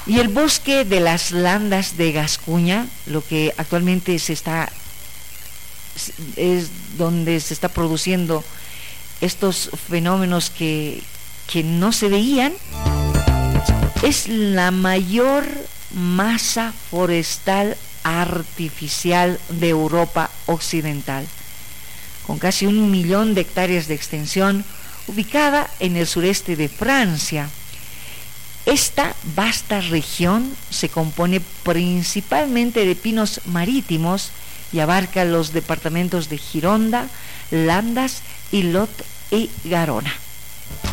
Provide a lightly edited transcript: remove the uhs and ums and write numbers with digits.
Y el bosque de las Landas de Gascuña, lo que actualmente es donde se está produciendo estos fenómenos que no se veían, es la mayor masa forestal artificial de Europa Occidental, con casi 1 millón de hectáreas de extensión, ubicada en el sureste de Francia. Esta vasta región se compone principalmente de pinos marítimos y abarca los departamentos de Gironda, Landas y Lot y Garona.